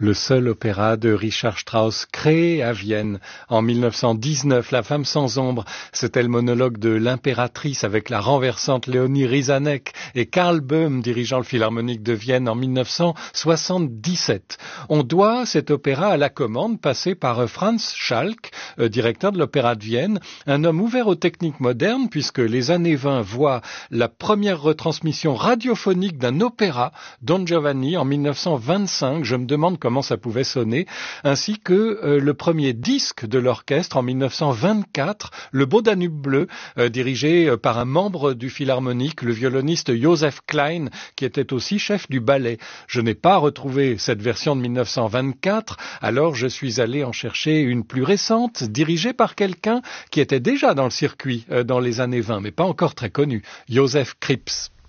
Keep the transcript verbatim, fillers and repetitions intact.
Le seul opéra de Richard Strauss créé à Vienne en mille neuf cent dix-neuf, La femme sans ombre, c'était le monologue de l'impératrice avec la renversante Léonie Rizanek et Karl Böhm dirigeant le Philharmonique de Vienne en mille neuf cent soixante-dix-sept. On doit cet opéra à la commande passée par Franz Schalk, directeur de l'Opéra de Vienne, un homme ouvert aux techniques modernes puisque les années vingt voient la première retransmission radiophonique d'un opéra, Don Giovanni, en mille neuf cent vingt-cinq. Je me demande comment comment ça pouvait sonner, ainsi que euh, le premier disque de l'orchestre en mille neuf cent vingt-quatre, Le Beau Danube bleu, euh, dirigé euh, par un membre du Philharmonique, le violoniste Joseph Klein, qui était aussi chef du ballet. Je n'ai pas retrouvé cette version de mille neuf cent vingt-quatre, alors je suis allé en chercher une plus récente, dirigée par quelqu'un qui était déjà dans le circuit euh, dans les années vingt, mais pas encore très connu, Joseph Krips.